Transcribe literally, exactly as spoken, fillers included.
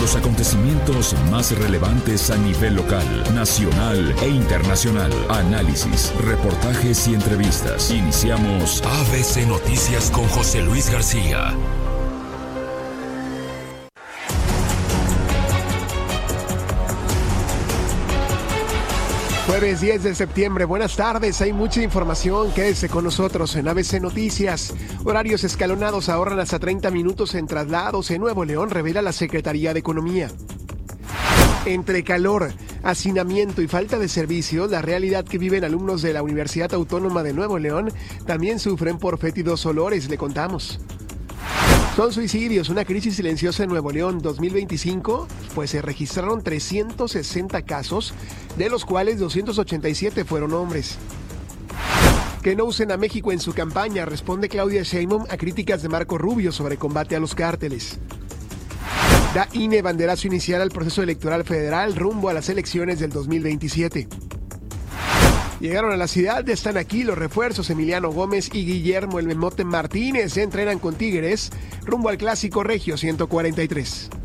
los acontecimientos más relevantes a nivel local, nacional e internacional. Análisis, reportajes y entrevistas. Iniciamos A B C Noticias con José Luis García. Jueves diez de septiembre, buenas tardes, hay mucha información, quédese con nosotros en A B C Noticias. Horarios escalonados ahorran hasta treinta minutos en traslados en Nuevo León, revela la Secretaría de Economía. Entre calor, hacinamiento y falta de servicios, la realidad que viven alumnos de la Universidad Autónoma de Nuevo León también sufren por fétidos olores, le contamos. Son suicidios, una crisis silenciosa en Nuevo León dos mil veinticinco, pues se registraron trescientos sesenta casos, de los cuales doscientos ochenta y siete fueron hombres. Que no usen a México en su campaña, responde Claudia Sheinbaum a críticas de Marco Rubio sobre combate a los cárteles. Da I N E banderazo inicial al proceso electoral federal rumbo a las elecciones del dos mil veintisiete. Llegaron a la ciudad, están aquí los refuerzos. Emiliano Gómez y Guillermo El Memote Martínez se entrenan con Tigres rumbo al Clásico Regio ciento cuarenta y tres.